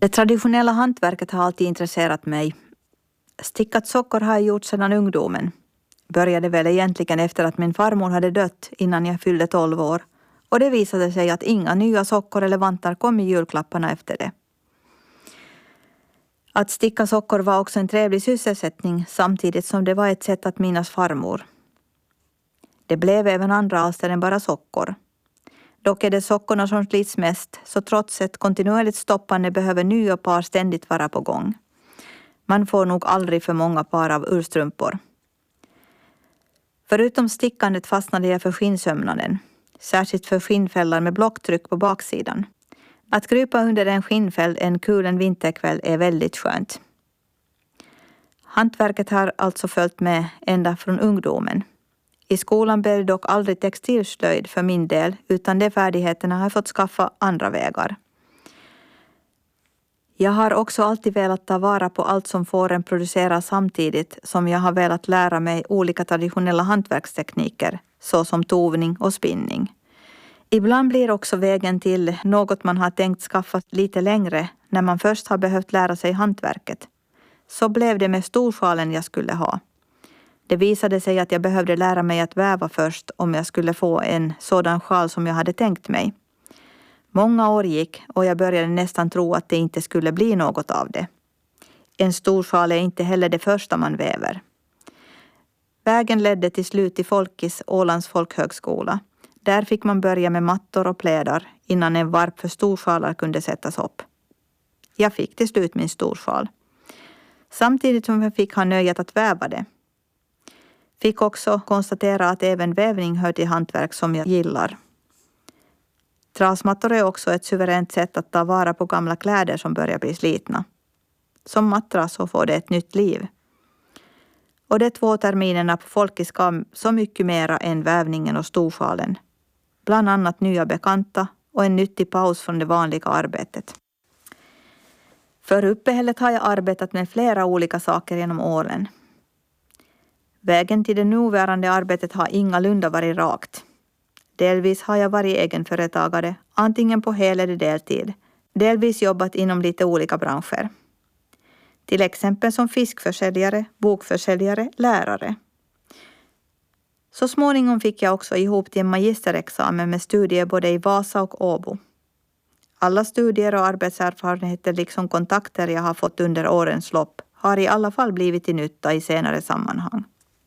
Det traditionella hantverket har alltid intresserat mig. Stickat sockor har jag gjort sedan ungdomen. Började väl egentligen efter att min farmor hade dött innan jag fyllde 12 år. Och det visade sig att inga nya sockor eller vantar kom i julklapparna efter det. Att sticka sockor var också en trevlig sysselsättning samtidigt som det var ett sätt att minnas farmor. Det blev även andra alster än bara sockor. Dock är det sockorna som slits mest, så trots ett kontinuerligt stoppande behöver nya par ständigt vara på gång. Man får nog aldrig för många par av urstrumpor. Förutom stickandet fastnade jag för skinnsömnaden, särskilt för skinnfällar med blocktryck på baksidan. Att krypa under en skinnfäll en kulen vinterkväll är väldigt skönt. Hantverket har alltså följt med ända från ungdomen. I skolan blev det dock aldrig textilslöjd för min del, utan de färdigheterna har jag fått skaffa andra vägar. Jag har också alltid velat ta vara på allt som fåren producerar samtidigt som jag har velat lära mig olika traditionella hantverkstekniker, såsom tovning och spinning. Ibland blir också vägen till något man har tänkt skaffa lite längre när man först har behövt lära sig hantverket. Så blev det med storsjalen jag skulle ha. Det visade sig att jag behövde lära mig att väva först om jag skulle få en sådan sjal som jag hade tänkt mig. Många år gick och jag började nästan tro att det inte skulle bli något av det. En stor sjal är inte heller det första man väver. Vägen ledde till slut till Folkis, Ålands folkhögskola. Där fick man börja med mattor och plädar innan en varp för storsjalar kunde sättas upp. Jag fick till slut min storsjal. Samtidigt som jag fick ha nöjet att väva det. Fick också konstatera att även vävning hör till hantverk som jag gillar. Trasmattor är också ett suveränt sätt att ta vara på gamla kläder som börjar bli slitna. Som matras så får det ett nytt liv. Och de 2 terminerna på Folkis gav så mycket mera än vävningen och storsjalen. Bland annat nya bekanta och en nyttig paus från det vanliga arbetet. För uppehället har jag arbetat med flera olika saker genom åren. Vägen till det nuvarande arbetet har ingalunda varit rakt. Delvis har jag varit egenföretagare, antingen på hel- eller deltid. Delvis jobbat inom lite olika branscher. Till exempel som fiskförsäljare, bokförsäljare, lärare. Så småningom fick jag också ihop till en magisterexamen med studier både i Vasa och Åbo. Alla studier och arbetserfarenheter liksom kontakter jag har fått under årens lopp har i alla fall blivit till nytta i senare sammanhang.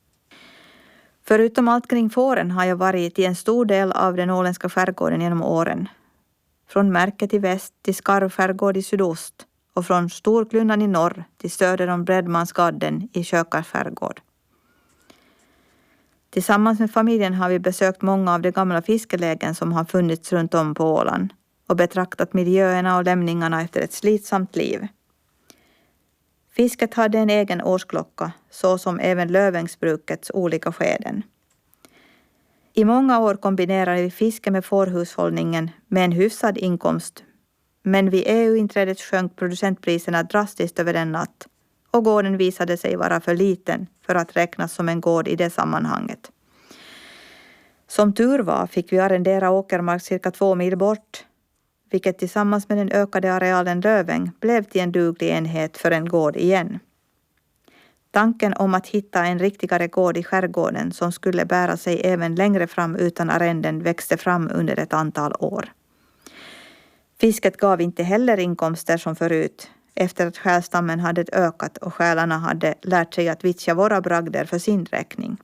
Förutom allt kring fåren har jag varit i en stor del av den åländska skärgården genom åren. Från Märket i väst till Skarv skärgård i sydost och från Storklundan i norr till söder om Bredmansgadden i Kökars skärgård. Tillsammans med familjen har vi besökt många av de gamla fiskelägen som har funnits runt om på Åland och betraktat miljöerna och lämningarna efter ett slitsamt liv. Fisket hade en egen årsklocka, så som även Lövängsbrukets olika skeden. I många år kombinerade vi fiske med fårhushållningen med en hyfsad inkomst, men vid EU-inträdet sjönk producentpriserna drastiskt över en natt och gården visade sig vara för liten för att räknas som en gård i det sammanhanget. Som tur var fick vi arrendera åkermark cirka 2 mil bort, vilket tillsammans med den ökade arealen Löväng blev till en duglig enhet för en gård igen. Tanken om att hitta en riktigare gård i skärgården som skulle bära sig även längre fram utan arrenden växte fram under ett antal år. Fisket gav inte heller inkomster som förut, efter att själstammen hade ökat och själarna hade lärt sig att vittja våra bragder för sin räkning.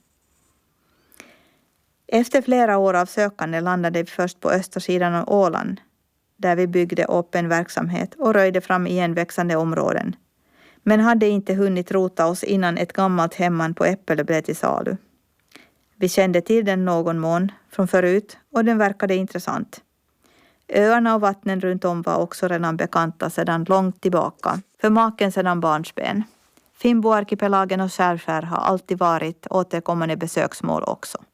Efter flera år av sökande landade vi först på östra sidan av Åland, där vi byggde upp en verksamhet och röjde fram igenväxande områden. Men hade inte hunnit rota oss innan ett gammalt hemman på Äppelö blev till salu. Vi kände till den någon mån från förut och den verkade intressant. Öarna och vattnen runt om var också redan bekanta sedan långt tillbaka, för maken sedan barnsben. Finnboarkipelagen och Skärskär har alltid varit återkommande besöksmål också.